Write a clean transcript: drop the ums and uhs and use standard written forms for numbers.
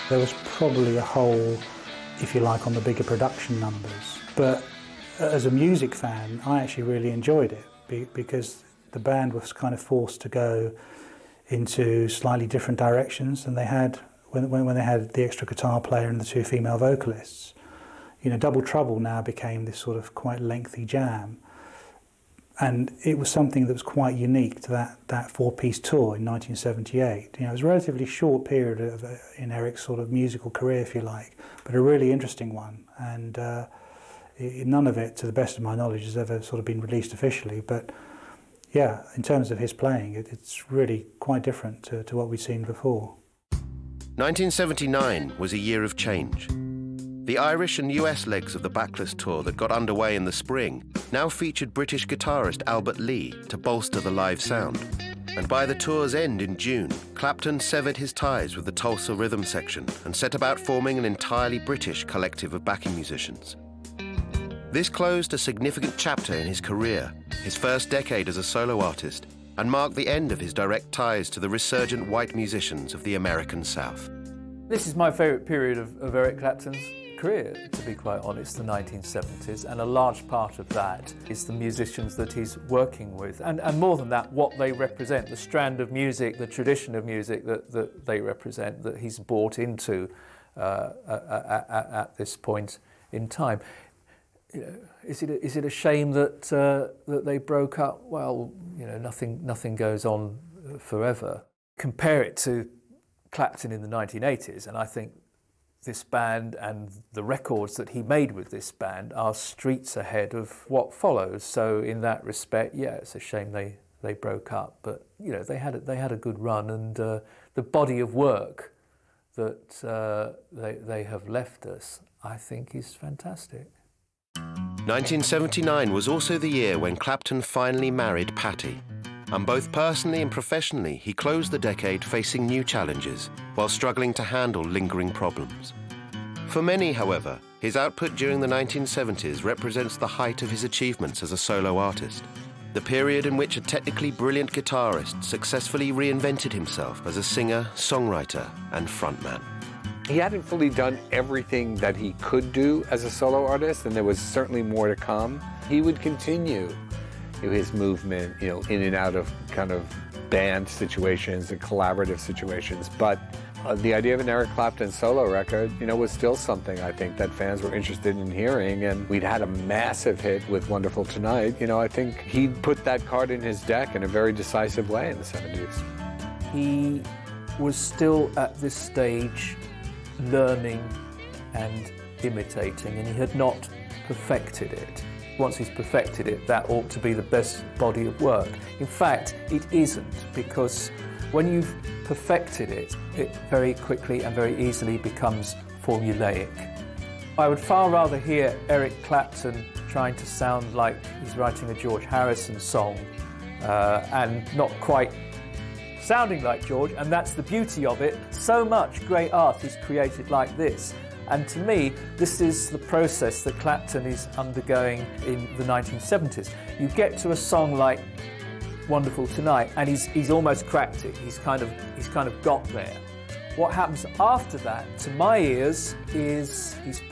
There was probably a hole, if you like, on the bigger production numbers. But as a music fan, I actually really enjoyed it because the band was kind of forced to go into slightly different directions than they had when they had the extra guitar player and the two female vocalists. You know, Double Trouble now became this sort of quite lengthy jam. And it was something that was quite unique to that four-piece tour in 1978. You know, it was a relatively short period in Eric's sort of musical career, if you like, but a really interesting one. And none of it, to the best of my knowledge, has ever sort of been released officially. But yeah, in terms of his playing, it's really quite different to what we'd seen before. 1979 was a year of change. The Irish and US legs of the Backless tour that got underway in the spring now featured British guitarist Albert Lee to bolster the live sound. And by the tour's end in June, Clapton severed his ties with the Tulsa Rhythm Section and set about forming an entirely British collective of backing musicians. This closed a significant chapter in his career, his first decade as a solo artist, and marked the end of his direct ties to the resurgent white musicians of the American South. This is my favourite period of Eric Clapton's career, to be quite honest, the 1970s, and a large part of that is the musicians that he's working with, and more than that, what they represent, the strand of music, the tradition of music that they represent, that he's brought into at this point in time. You know, is it a shame that that they broke up? Well, you know, nothing goes on forever. Compare it to Clapton in the 1980s, and I think this band and the records that he made with this band are streets ahead of what follows. So in that respect, yeah, it's a shame they broke up. But you know, they had a good run, and the body of work that they have left us, I think, is fantastic. 1979 was also the year when Clapton finally married Patti. And both personally and professionally, he closed the decade facing new challenges while struggling to handle lingering problems. For many, however, his output during the 1970s represents the height of his achievements as a solo artist, the period in which a technically brilliant guitarist successfully reinvented himself as a singer, songwriter, and frontman. He hadn't fully done everything that he could do as a solo artist, and there was certainly more to come. He would continue his movement, you know, in and out of kind of band situations and collaborative situations. But the idea of an Eric Clapton solo record, you know, was still something I think that fans were interested in hearing. And we'd had a massive hit with Wonderful Tonight. You know, I think he put that card in his deck in a very decisive way in the 70s. He was still at this stage learning and imitating, and he had not perfected it. Once he's perfected it, that ought to be the best body of work. In fact, it isn't, because when you've perfected it, it very quickly and very easily becomes formulaic. I would far rather hear Eric Clapton trying to sound like he's writing a George Harrison song and not quite sounding like George, and that's the beauty of it. So much great art is created like this. And to me, this is the process that Clapton is undergoing in the 1970s. You get to a song like Wonderful Tonight, and he's almost cracked it. He's kind of got there. What happens after that, to my ears, is he's